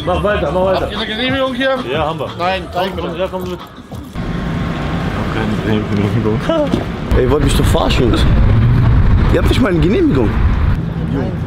Mach weiter, mach weiter. Habt ihr eine Genehmigung hier? Ja, haben wir. Nein, zeig mir Ja, komm mit. Keine Genehmigung. Ey, ihr wollt mich doch verarschen, Jungs. Ihr habt nicht mal eine Genehmigung. Nein,